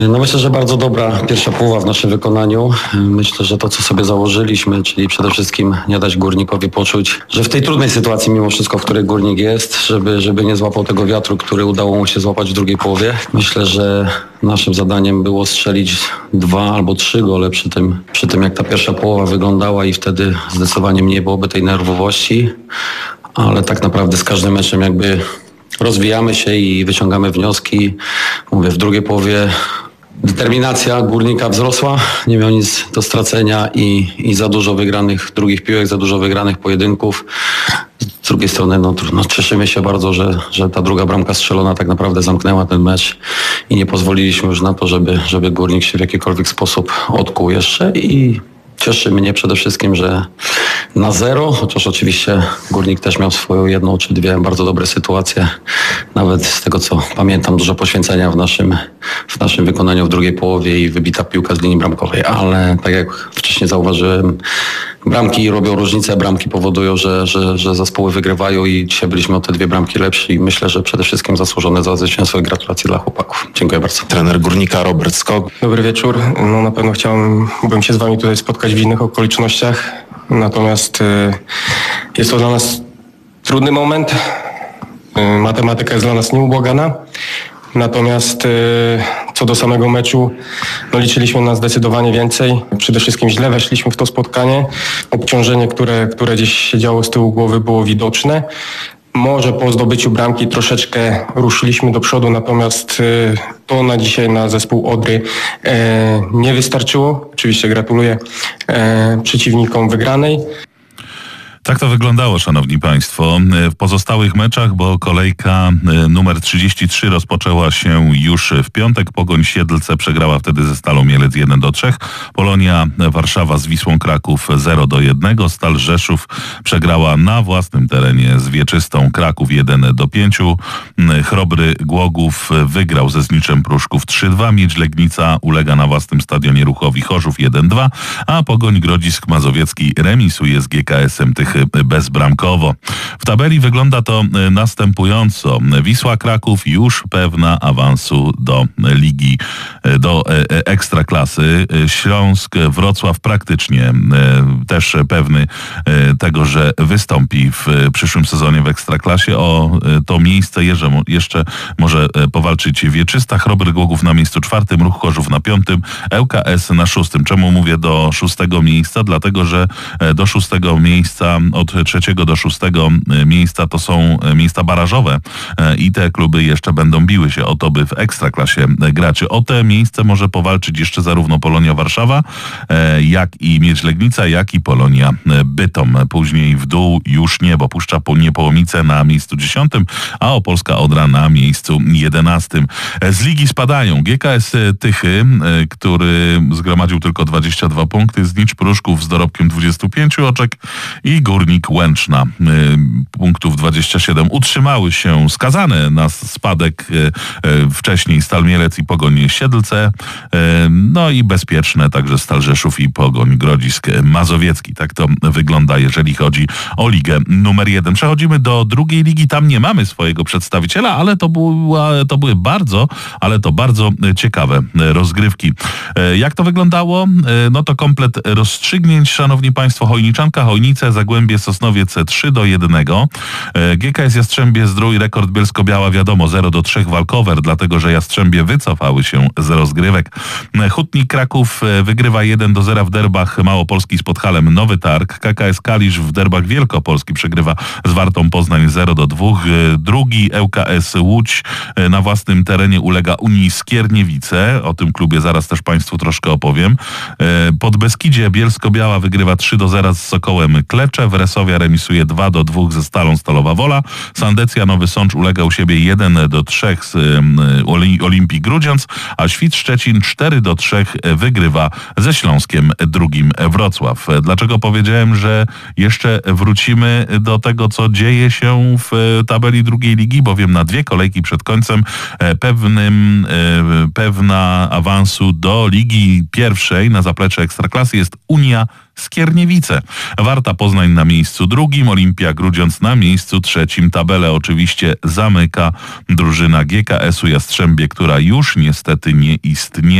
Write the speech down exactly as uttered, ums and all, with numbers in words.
No myślę, że bardzo dobra pierwsza połowa w naszym wykonaniu. Myślę, że to, co sobie założyliśmy, czyli przede wszystkim nie dać Górnikowi poczuć, że w tej trudnej sytuacji mimo wszystko, w której Górnik jest, żeby, żeby nie złapał tego wiatru, który udało mu się złapać w drugiej połowie. Myślę, że naszym zadaniem było strzelić dwa albo trzy gole przy tym, przy tym jak ta pierwsza połowa wyglądała i wtedy zdecydowanie mniej byłoby tej nerwowości, ale tak naprawdę z każdym meczem jakby rozwijamy się i wyciągamy wnioski. Mówię, w drugiej połowie determinacja Górnika wzrosła, nie miał nic do stracenia i, i za dużo wygranych drugich piłek, za dużo wygranych pojedynków. Z drugiej strony no, no, cieszymy się bardzo, że, że ta druga bramka strzelona tak naprawdę zamknęła ten mecz i nie pozwoliliśmy już na to, żeby, żeby Górnik się w jakikolwiek sposób odkuł jeszcze i cieszy mnie przede wszystkim, że na zero, chociaż oczywiście Górnik też miał swoją jedną czy dwie bardzo dobre sytuacje. Nawet z tego co pamiętam, dużo poświęcenia w naszym, w naszym wykonaniu w drugiej połowie i wybita piłka z linii bramkowej. Ale tak jak wcześniej zauważyłem, bramki robią różnicę, bramki powodują, że, że, że zespoły wygrywają i dzisiaj byliśmy o te dwie bramki lepsi i myślę, że przede wszystkim zasłużone za zwycięstwo i gratulacje dla chłopaków. Dziękuję bardzo. Trener Górnika Robert Skok. Dobry wieczór. No na pewno chciałbym się z wami tutaj spotkać w innych okolicznościach, natomiast y, jest to dla nas trudny moment. Y, matematyka jest dla nas nieubłagana. Natomiast y, co do samego meczu, no liczyliśmy na zdecydowanie więcej. Przede wszystkim źle weszliśmy w to spotkanie. Obciążenie, które, które gdzieś się działo z tyłu głowy, było widoczne. Może po zdobyciu bramki troszeczkę ruszyliśmy do przodu, natomiast y, to na dzisiaj na zespół Odry e, nie wystarczyło. Oczywiście gratuluję e, przeciwnikom wygranej. Tak to wyglądało, szanowni państwo. W pozostałych meczach, bo kolejka numer trzydzieści trzy rozpoczęła się już w piątek. Pogoń Siedlce przegrała wtedy ze Stalą Mielec jeden do trzech. Polonia Warszawa z Wisłą Kraków zero do jednego. Stal Rzeszów przegrała na własnym terenie z Wieczystą Kraków jeden do pięciu. Chrobry Głogów wygrał ze Zniczem Pruszków trzy dwa. Miedź Legnica ulega na własnym stadionie Ruchowi Chorzów jeden dwa. A Pogoń Grodzisk Mazowiecki remisuje z G K S-em Tych bezbramkowo. W tabeli wygląda to następująco. Wisła Kraków już pewna awansu do ligi, do ekstraklasy. Śląsk Wrocław praktycznie też pewny tego, że wystąpi w przyszłym sezonie w ekstraklasie. O to miejsce jeszcze może powalczyć Wieczysta. Chrobry Głogów na miejscu czwartym, Ruch Chorzów na piątym, L K S na szóstym. Czemu mówię do szóstego miejsca? Dlatego, że do szóstego miejsca od trzeciego do szóstego miejsca to są miejsca barażowe i te kluby jeszcze będą biły się o to, by w ekstraklasie grać. O te miejsce może powalczyć jeszcze zarówno Polonia Warszawa, jak i Miedź Legnica, jak i Polonia Bytom. Później w dół już nie, bo Puszcza Niepołomice na miejscu dziesiątym, a Opolska Odra na miejscu jedenastym. Z ligi spadają G K S Tychy, który zgromadził tylko dwadzieścia dwa punkty, Znicz Pruszków z dorobkiem dwudziestu pięciu oczek i Górnik Łęczna y, punktów dwadzieścia siedem. Utrzymały się skazane na spadek y, y, wcześniej Stal Mielec i Pogoń Siedlce, y, no i bezpieczne także Stal Rzeszów i Pogoń Grodzisk Mazowiecki. Tak to wygląda, jeżeli chodzi o ligę numer jeden. Przechodzimy do drugiej ligi. Tam nie mamy swojego przedstawiciela, ale to, była, to były bardzo, ale to bardzo ciekawe rozgrywki. Y, jak to wyglądało? Y, no to komplet rozstrzygnięć, szanowni państwo. Chojniczanka, Chojnice, Zagłębie Sosnowiec trzy do jednego. G K S Jastrzębie Zdrój, rekord Bielsko-Biała wiadomo zero do trzech walkover, dlatego że Jastrzębie wycofały się z rozgrywek. Hutnik Kraków wygrywa jeden do zera w derbach Małopolski z Podhalem Nowy Targ. K K S Kalisz w derbach Wielkopolski przegrywa z Wartą Poznań zero do dwóch. Drugi L K S Łódź na własnym terenie ulega Unii Skierniewice. O tym klubie zaraz też państwu troszkę opowiem. Podbeskidzie Bielsko-Biała wygrywa trzy do zera z Sokołem Klecze. Wresowia remisuje dwa do dwóch ze Stalą Stalowa Wola. Sandecja Nowy Sącz ulega u siebie jeden do trzech z Olimpii Grudziądz, a Świt Szczecin cztery do trzech wygrywa ze Śląskiem drugim Wrocław. Dlaczego powiedziałem, że jeszcze wrócimy do tego, co dzieje się w tabeli drugiej ligi, bowiem na dwie kolejki przed końcem pewnym, pewna awansu do ligi pierwszej na zaplecze Ekstraklasy jest Unia Skierniewice. Warta Poznań na miejscu drugim, Olimpia Grudziądz na miejscu trzecim. Tabelę oczywiście zamyka drużyna G K S-u Jastrzębie, która już niestety nie istnieje.